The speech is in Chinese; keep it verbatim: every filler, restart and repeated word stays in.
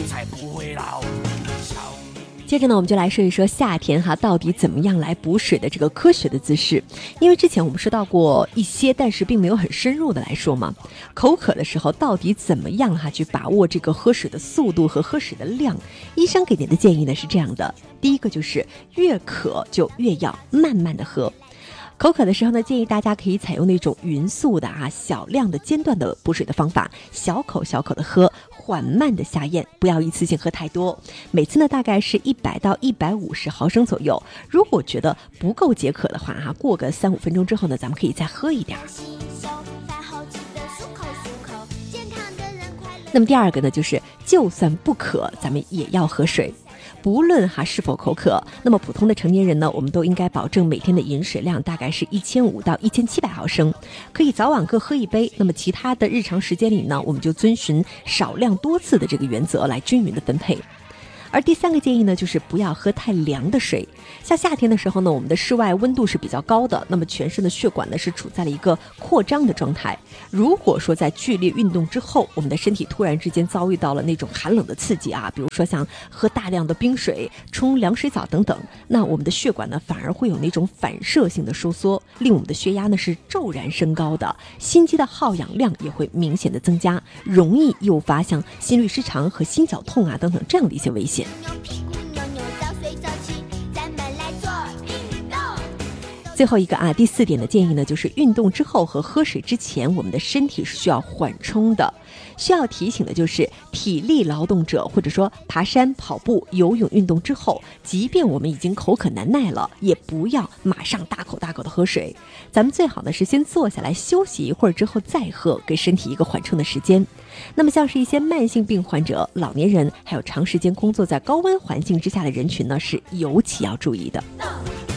才不会老。 接着呢，我们就来说一说夏天哈到底怎么样来补水的这个科学的姿势。因为之前我们说到过一些，但是并没有很深入的来说嘛。口渴的时候到底怎么样哈去把握这个喝水的速度和喝水的量？医生给您的建议呢是这样的：第一个就是越渴就越要慢慢的喝。口渴的时候呢，建议大家可以采用那种匀速的啊、小量的间断的补水的方法，小口小口的喝，缓慢的下咽，不要一次性喝太多。每次呢大概是一百到一百五十毫升左右。如果觉得不够解渴的话哈、啊，过个三五分钟之后呢，咱们可以再喝一点。那么第二个呢，就是就算不渴，咱们也要喝水。不论哈是否口渴，那么普通的成年人呢，我们都应该保证每天的饮水量大概是一千五到一千七百毫升，可以早晚各喝一杯。那么其他的日常时间里呢，我们就遵循少量多次的这个原则来均匀的分配。而第三个建议呢，就是不要喝太凉的水。像夏天的时候呢，我们的室外温度是比较高的，那么全身的血管呢是处在了一个扩张的状态。如果说在剧烈运动之后，我们的身体突然之间遭遇到了那种寒冷的刺激啊，比如说像喝大量的冰水、冲凉水澡等等，那我们的血管呢反而会有那种反射性的收缩，令我们的血压呢是骤然升高的，心肌的耗氧量也会明显的增加，容易诱发像心律失常和心绞痛啊等等这样的一些危险。最后一个啊，第四点的建议呢，就是运动之后和喝水之前，我们的身体是需要缓冲的。需要提醒的就是，体力劳动者或者说爬山、跑步、游泳运动之后，即便我们已经口渴难耐了，也不要马上大口大口的喝水。咱们最好呢是先坐下来休息一会儿之后再喝，给身体一个缓冲的时间。那么像是一些慢性病患者、老年人，还有长时间工作在高温环境之下的人群呢，是尤其要注意的。